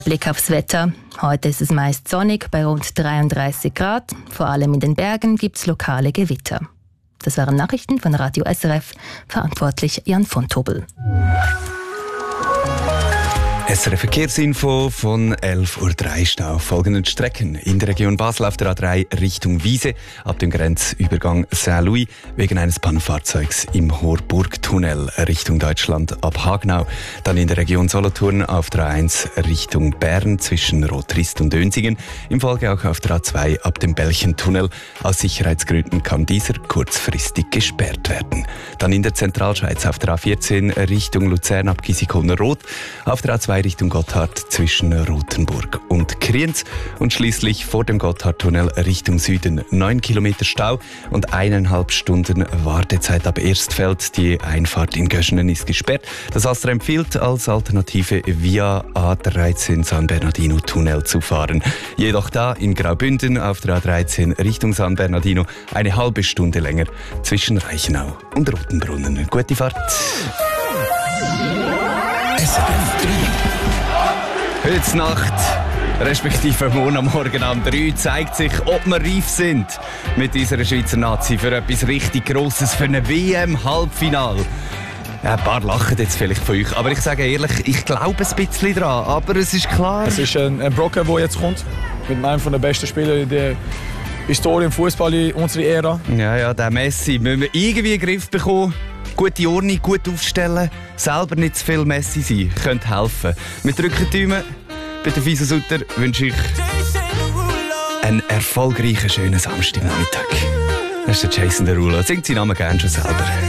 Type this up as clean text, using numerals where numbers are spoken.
Blick aufs Wetter. Heute ist es meist sonnig bei rund 33 Grad. Vor allem in den Bergen gibt es lokale Gewitter. Das waren Nachrichten von Radio SRF. Verantwortlich Jan von Tobel. SRF Verkehrsinfo von 11.03 Uhr. Stau auf folgenden Strecken. In der Region Basel auf der A3 Richtung Wiese, ab dem Grenzübergang Saint-Louis, wegen eines Pannenfahrzeugs im Horburgtunnel Richtung Deutschland ab Hagenau. Dann in der Region Solothurn auf der A1 Richtung Bern zwischen Rotrist und Dönsingen. Im Folge auch auf der A2 ab dem Belchentunnel. Aus Sicherheitsgründen kann dieser kurzfristig gesperrt werden. Dann in der Zentralschweiz auf der A14 Richtung Luzern ab Gisikoner-Rot. Auf der A2 Richtung Gotthard zwischen Rothenburg und Kriens und schließlich vor dem Gotthardtunnel Richtung Süden 9 Kilometer Stau und 1,5 Stunden Wartezeit ab Erstfeld. Die Einfahrt in Göschenen ist gesperrt. Das Astra empfiehlt als Alternative via A13 San Bernardino Tunnel zu fahren. Jedoch da in Graubünden auf der A13 Richtung San Bernardino eine halbe Stunde länger zwischen Reichenau und Rotenbrunnen. Gute Fahrt! Heute Nacht, respektive morgen am Morgen um 3, zeigt sich, ob wir reif sind mit unserer Schweizer Nazi für etwas richtig Grosses, für ein WM-Halbfinal. Ja, ein paar lachen jetzt vielleicht von euch, aber ich sage ehrlich, ich glaube ein bisschen dran, aber es ist klar. Es ist ein Brocken, der jetzt kommt, mit einem der besten Spieler der Historie im Fußball in unserer Ära. Ja, der Messi müssen wir irgendwie in den Griff bekommen. Gute Ordnung, gut aufstellen, selber nicht zu viel Messi sein, könnte helfen. Wir drücken die Daumen. Bei der Fisa Sutter wünsche ich einen erfolgreichen, schönen Samstagnachmittag. Das ist der Jason Derulo. Singt seinen Namen gerne schon selber.